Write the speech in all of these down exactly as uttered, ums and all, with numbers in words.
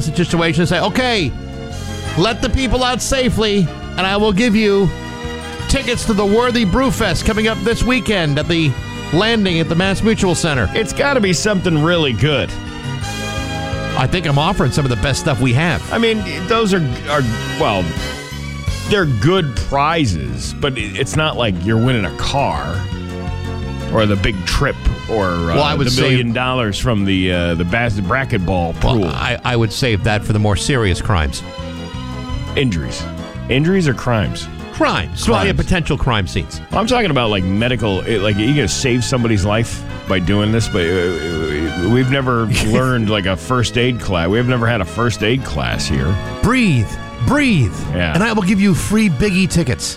hostage situation and say, okay, let the people out safely, and I will give you tickets to the Worthy Brewfest coming up this weekend at the Landing at the Mass Mutual Center. It's got to be something really good. I think I'm offering some of the best stuff we have. I mean, those are, are well, they're good prizes, but it's not like you're winning a car or the big trip or uh, well, I would the million save, dollars from the uh, the bas- bracket ball pool. Well, I, I would save that for the more serious crimes. Injuries. Injuries or crimes? Crimes. Well, yeah, potential crime scenes. Well, I'm talking about like medical, like you're going to save somebody's life by doing this, but uh, we've never learned like a first aid class. We've never had a first aid class here. Breathe. Breathe. Yeah. And I will give you free Biggie tickets.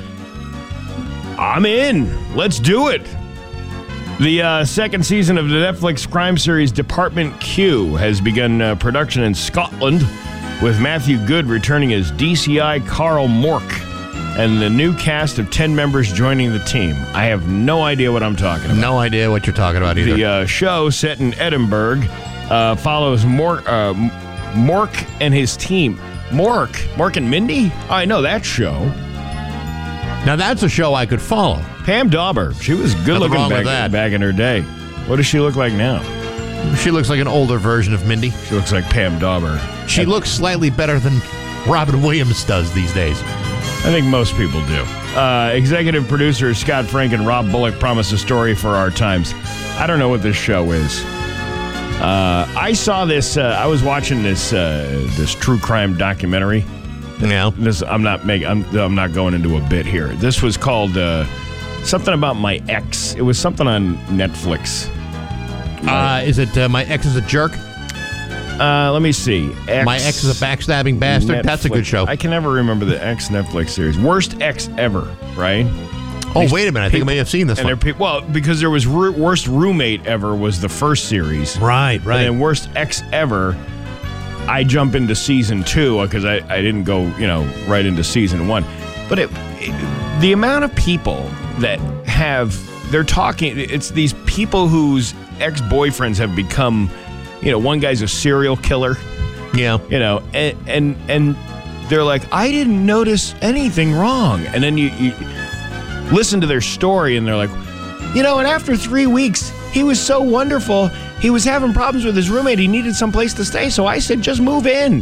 I'm in. Let's do it. The uh, second season of the Netflix crime series Department Q has begun uh, production in Scotland, with Matthew Good returning as D C I Carl Mork and the new cast of ten members joining the team. I have no idea what I'm talking about. No idea what you're talking about either. The uh, show, set in Edinburgh, uh, follows Mork, uh, Mork and his team. Mork? Mork and Mindy? I know that show. Now, that's a show I could follow. Pam Dauber. She was good Nothing looking wrong with back, that. back in her day. What does she look like now? She looks like an older version of Mindy. She looks like Pam Dauber. She I, looks slightly better than Robin Williams does these days. I think most people do. Uh, executive producers Scott Frank and Rob Bullock promise a story for our times. I don't know what this show is. Uh, I saw this. Uh, I was watching this uh, this true crime documentary. Yeah. This I'm not making. I'm, I'm not going into a bit here. This was called uh, something about my ex. It was something on Netflix. Uh, is it uh, My Ex is a Jerk? Uh, let me see. Ex, My Ex is a Backstabbing Bastard? Netflix. That's a good show. I can never remember the ex Netflix series. Worst ex ever, right? Oh, These wait a minute. I think I may have seen this and one. pe- well, because there was ru- Worst Roommate Ever was the first series. Right, right. And then Worst Ex Ever, I jump into season two because I, I didn't go, you know, right into season one. But it, it, the amount of people that have, they're talking, it's these people whose ex-boyfriends have become, you know, one guy's a serial killer. Yeah. You know, and and, and they're like, I didn't notice anything wrong. And then you, you listen to their story and they're like, you know, and after three weeks, he was so wonderful. He was having problems with his roommate. He needed some place to stay. So I said, just move in.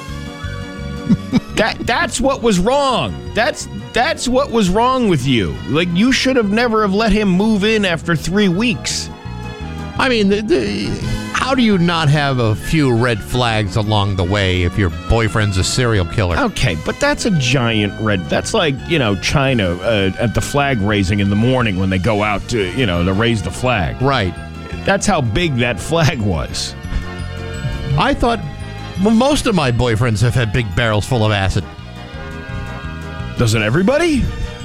that That's what was wrong. That's that's what was wrong with you. Like, you should have never have let him move in after three weeks. I mean, the, the, how do you not have a few red flags along the way if your boyfriend's a serial killer? Okay, but that's a giant red. That's like, you know, China uh, at the flag raising in the morning when they go out to, you know, to raise the flag. Right. That's how big that flag was. I thought, well, most of my boyfriends have had big barrels full of acid. Doesn't everybody?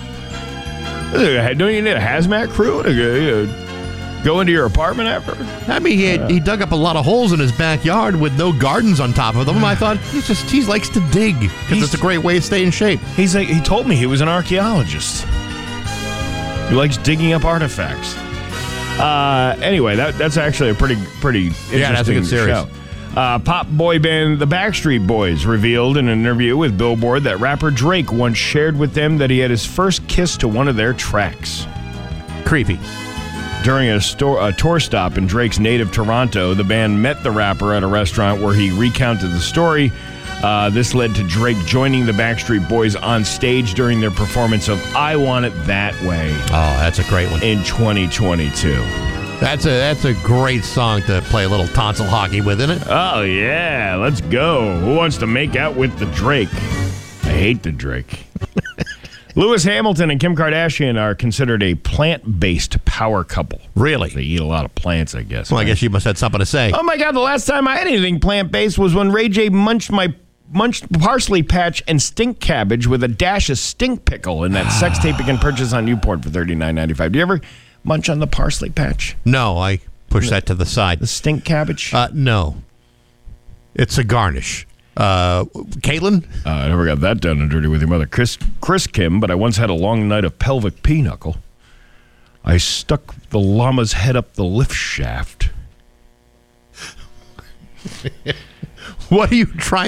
Don't you need a hazmat crew to uh, go into your apartment after? I mean, he, had, he dug up a lot of holes in his backyard with no gardens on top of them. I thought, he's just he likes to dig because it's a great way to stay in shape. He's like, he told me he was an archaeologist. He likes digging up artifacts. Uh, anyway, that that's actually a pretty pretty interesting Yeah, that's a good series. show. Uh, pop boy band The Backstreet Boys revealed in an interview with Billboard that rapper Drake once shared with them that he had his first kiss to one of their tracks. Creepy. During a, store, a tour stop in Drake's native Toronto, the band met the rapper at a restaurant where he recounted the story. Uh, this led to Drake joining the Backstreet Boys on stage during their performance of I Want It That Way. Oh, that's a great one. In twenty twenty-two. That's a that's a great song to play a little tonsil hockey with, isn't it? Oh, yeah. Let's go. Who wants to make out with the Drake? I hate the Drake. Lewis Hamilton and Kim Kardashian are considered a plant-based power couple. Really? They eat a lot of plants, I guess. Well, I guess you must have something to say. Oh, my God. The last time I had anything plant-based was when Ray J munched my munched parsley patch and stink cabbage with a dash of stink pickle in that sex tape you can purchase on Newport for thirty-nine ninety-five. Do you ever munch on the parsley patch? No, I push that to the side. The stink cabbage? Uh, no. It's a garnish. Uh, Caitlin? Uh, I never got that down and dirty with your mother, Chris, Chris Kim, but I once had a long night of pelvic pinochle. I stuck the llama's head up the lift shaft. What are you trying